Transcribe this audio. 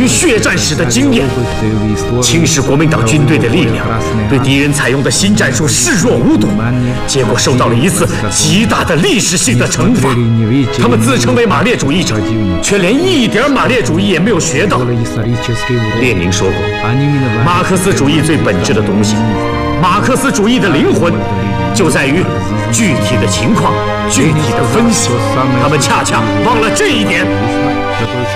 血战时的经验，轻视国民党军队的力量，对敌人采用的新战术视若无睹，结果受到了一次极大的历史性的惩罚。他们自称为马列主义者，却连一点马列主义也没有学到。列宁说过，马克思主义最本质的东西，马克思主义的灵魂，就在于具体的情况、具体的分析。他们恰恰忘了这一点。